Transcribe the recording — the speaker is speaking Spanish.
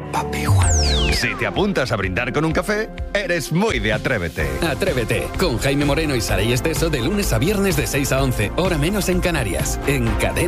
Papi Juancho. Si te apuntas a brindar con un café, eres muy de Atrévete. Atrévete, con Jaime Moreno y Saray Esteso de lunes a viernes de 6 a 11, hora menos en Canarias, en Cadena.